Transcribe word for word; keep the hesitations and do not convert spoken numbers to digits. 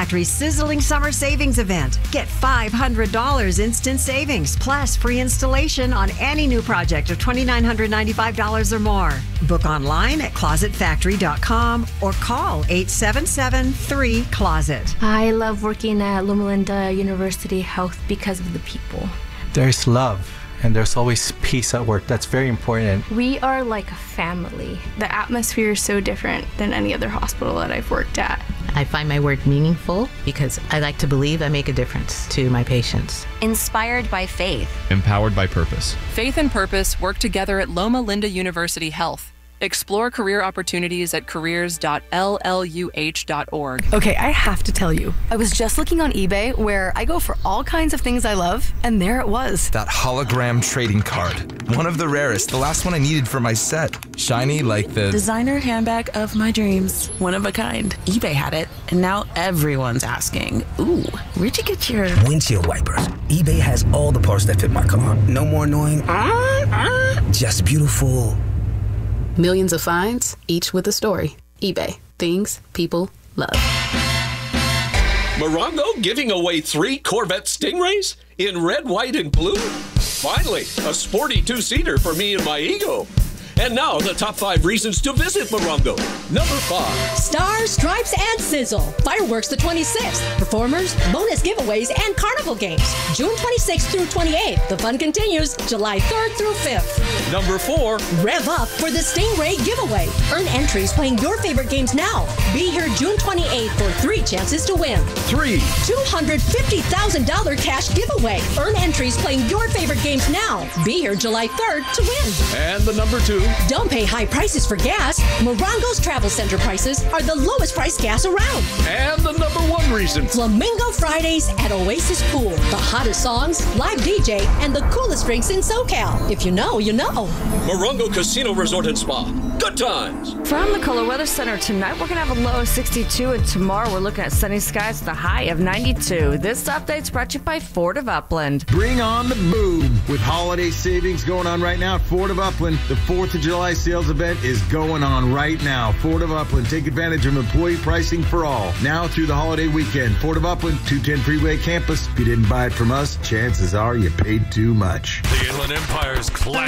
Factory's sizzling summer savings event. Get five hundred dollars instant savings, plus free installation on any new project of two thousand nine hundred ninety-five dollars or more. Book online at closet factory dot com or call eight seven seven, three, closet. I love working at Loma Linda University Health because of the people. There's love. And there's always peace at work. That's very important. We are like a family. The atmosphere is so different than any other hospital that I've worked at. I find my work meaningful because I like to believe I make a difference to my patients. Inspired by faith. Empowered by purpose. Faith and purpose work together at Loma Linda University Health. Explore career opportunities at careers dot l l u h dot org. Okay, I have to tell you, I was just looking on eBay where I go for all kinds of things I love, and there it was. That hologram trading card. One of the rarest, the last one I needed for my set. Shiny like the designer handbag of my dreams. One of a kind. eBay had it, and now everyone's asking, ooh, where'd you get your windshield wipers? eBay has all the parts that fit my car. No more annoying, uh, uh, just beautiful. Millions of finds, each with a story. eBay. Things people love. Morongo giving away three Corvette Stingrays in red, white, and blue? Finally, a sporty two-seater for me and my ego. And now, the top five reasons to visit Morongo. Number five. Stars, Stripes, and Sizzle. Fireworks the twenty-sixth. Performers, bonus giveaways, and carnival games. June twenty-sixth through twenty-eighth. The fun continues July third through fifth. Number four. Rev up for the Stingray giveaway. Earn entries playing your favorite games now. Be here June twenty-eighth for three chances to win. Three. two hundred fifty thousand dollars cash giveaway. Earn entries playing your favorite games now. Be here July third to win. And the number two. Don't pay high prices for gas. Morongo's Travel Center prices are the lowest price gas around. And the number one reason. Flamingo Fridays at Oasis Pool. The hottest songs, live D J, and the coolest drinks in SoCal. If you know, you know. Morongo Casino Resort and Spa. Good times. From the Kohler Weather Center, tonight we're going to have a low of sixty-two, and tomorrow we're looking at sunny skies with a high of ninety-two. This update's brought to you by Ford of Upland. Bring on the boom with holiday savings going on right now at Ford of Upland. The fourth of July sales event is going on right now. Ford of Upland, take advantage of employee pricing for all. Now through the holiday weekend. Ford of Upland, two ten Freeway Campus. If you didn't buy it from us, chances are you paid too much. The Inland Empire's class.